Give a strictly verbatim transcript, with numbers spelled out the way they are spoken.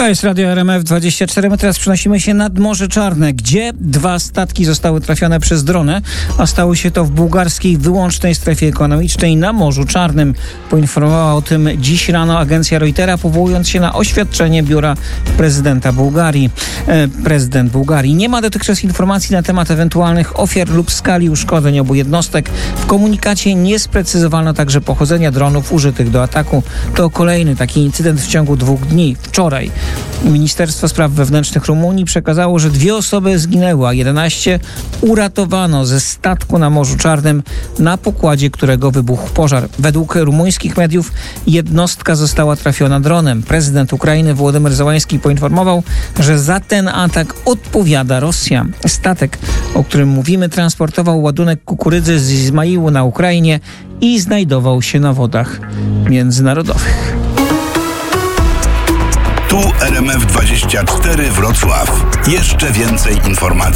To jest Radio R M F dwadzieścia cztery. My teraz przenosimy się nad Morze Czarne, gdzie dwa statki zostały trafione przez dronę, a stało się to w bułgarskiej wyłącznej strefie ekonomicznej na Morzu Czarnym. Poinformowała o tym dziś rano agencja Reutera, powołując się na oświadczenie biura prezydenta Bułgarii. E, prezydent Bułgarii nie ma dotychczas informacji na temat ewentualnych ofiar lub skali uszkodzeń obu jednostek. W komunikacie nie sprecyzowano także pochodzenia dronów użytych do ataku. To kolejny taki incydent w ciągu dwóch dni. Wczoraj Ministerstwo Spraw Wewnętrznych Rumunii przekazało, że dwie osoby zginęły, a jedenaście uratowano ze statku na Morzu Czarnym, na pokładzie którego wybuchł pożar. Według rumuńskich mediów jednostka została trafiona dronem. Prezydent Ukrainy Wołodymyr Zełański poinformował, że za ten atak odpowiada Rosja. Statek, o którym mówimy, transportował ładunek kukurydzy z Izmaiłu na Ukrainie i znajdował się na wodach międzynarodowych. Tu R M F dwadzieścia cztery Wrocław. Jeszcze więcej informacji.